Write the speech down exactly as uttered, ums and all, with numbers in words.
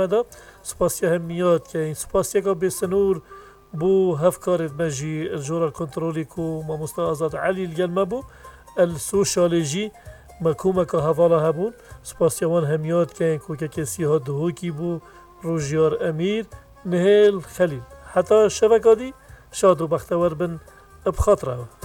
مدا سپاسیا همیات که این سپاسیا که بسنور بو هفکارت مجی الجورا الكنترولي كو ما مستعزات علي الجلمة بو السوشياليجي مكومة كهفالة هبون سباسيوان هميات كان كو كسي هاد هوكي بو روجيار أمير نهيل خليل حتى الشبكة دي شادو بختور بن بخاطره